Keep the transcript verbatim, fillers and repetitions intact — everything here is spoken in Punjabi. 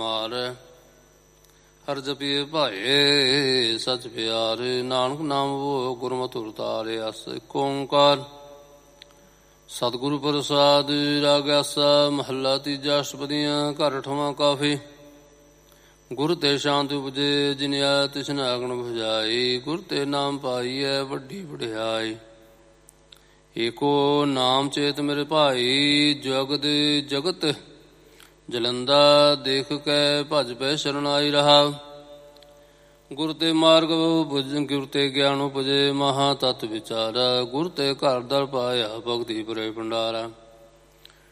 ਮਾਰੈ। ਹਰਿ ਜਪੀਏ ਭਾਏ ਸਚ ਪਿਆਰੇ, ਨਾਨਕ ਨਾਮ ਵੋ ਗੁਰਮਤਿ ਉਰਤਾਰੇ। ਅਸ ਏਕ ਓੰਕਾਰ ਸਤਿਗੁਰੂ ਪ੍ਰਸਾਦਿ। ਰਾਗ ਆਸਾ ਮਹੱਲਾ ਤੀਜਾ। ਅਸ਼ਟਪਦੀਆਂ ਘਰ ਅਠਵਾਂ ਕਾਫੀ। ਗੁਰ ਤੇ ਸ਼ਾਂਤ ਉਪਜੇ, ਜਿਨ ਆਇਆ ਤਿਸਨ ਆਗਣ ਬੁਝਾਈ। ਗੁਰ ਤੇ ਨਾਮ ਪਾਈਐ ਵੱਡੀ ਵਡਿਆਈ। ਏਕੋ ਨਾਮ ਚੇਤ ਮੇਰੇ ਭਾਈ, ਜਗਦ ਜਗਤ ਜਲੰਦਾ। ਦੇਖ ਕੇ ਭਜ ਪੈ ਸ਼ਰਨ ਆਈ ਰਹਾ। ਗੁਰ ਤੇ ਮਾਰਗ ਗੁਰ ਤੇ ਗਿਆਨ ਉਪਜੇ, ਮਹਾ ਤਤ ਵਿਚਾਰਾ। ਗੁਰ ਤੇ ਘਰ ਦਰ ਪਾਇਆ, ਭਗਤੀ ਭਰੇ ਭੰਡਾਰਾ।